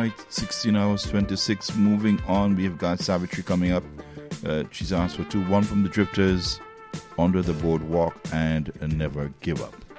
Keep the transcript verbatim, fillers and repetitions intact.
right, sixteen hours twenty-six. Moving on, we have got Savitri coming up. Uh, she's asked for two. One from the Drifters, Under the Boardwalk, and Never Give Up.